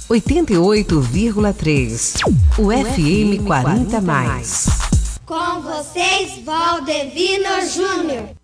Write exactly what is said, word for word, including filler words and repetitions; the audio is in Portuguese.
oitenta e oito vírgula três. O F M quarenta mais. Com vocês, Valdevino Júnior.